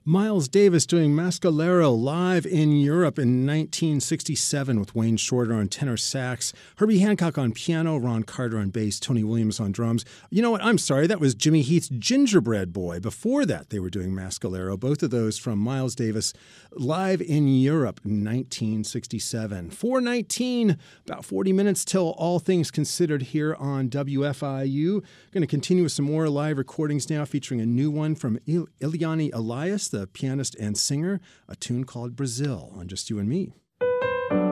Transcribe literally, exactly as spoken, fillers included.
Miles Davis doing Mescalero live in Europe in nineteen sixty-seven with Wayne Shorter on tenor sax, Herbie Hancock on piano, Ron Carter on bass, Tony Williams on drums. You know what? I'm sorry. That was Jimmy Heath's Gingerbread Boy. Before that, they were doing Mescalero. Both of those from Miles Davis live in Europe in nineteen sixty-seven. four nineteen, about forty minutes till All Things Considered here on W F I U. Going to continue with some more live recordings now featuring a new one from Il- Ileana Elias, the pianist and singer, a tune called Brazil on Just You and Me.